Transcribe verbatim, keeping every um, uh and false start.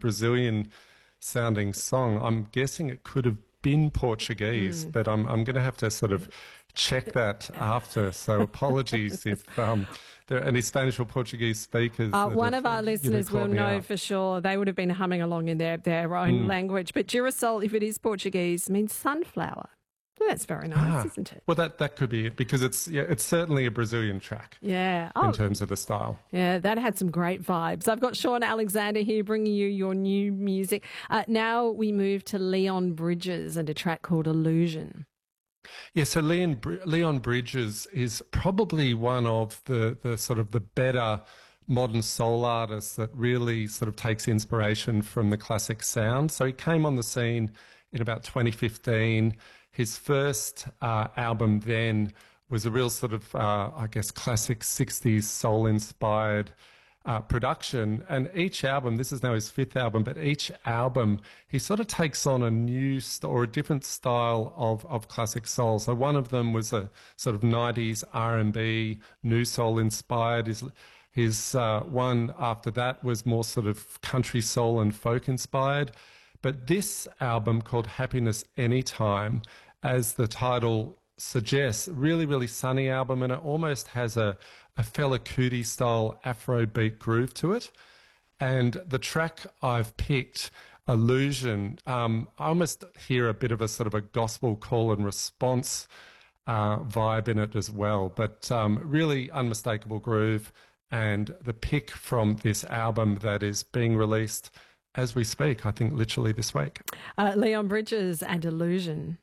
Brazilian sounding song. I'm guessing it could have been Portuguese, Mm. but I'm I'm going to have to sort of check that after. So apologies if um, there are any Spanish or Portuguese speakers. Uh, that one have, of our you know, listeners will caught me know out. for sure. They would have been humming along in their, their own Mm. language. But girasol, if it is Portuguese, means sunflower. Well, that's very nice, Ah, isn't it? well, that, that could be it because it's yeah, it's certainly a Brazilian track Yeah. Oh, in terms of the style. yeah, that had some great vibes. I've got Sean Alexander here bringing you your new music. Uh, now we move to Leon Bridges and a track called Illusion. Yeah, so Leon Br- Leon Bridges is probably one of the the sort of the better modern soul artists that really sort of takes inspiration from the classic sound. So he came on the scene in about twenty fifteen. His first uh, album then was a real sort of, uh, I guess, classic sixties soul-inspired uh, production. And each album, this is now his fifth album, but each album, he sort of takes on a new st- or a different style of, of classic soul. So one of them was a sort of nineties R and B, new soul-inspired. His, his uh, one after that was more sort of country soul and folk-inspired. But this album called Happiness Anytime, as the title suggests, really, really sunny album, and it almost has a, a Fela Kuti style Afrobeat groove to it. And the track I've picked, Illusion, um, I almost hear a bit of a sort of a gospel call and response uh, vibe in it as well. But um, really unmistakable groove, and the pick from this album that is being released as we speak, I think literally this week. Uh, Leon Bridges and Illusion.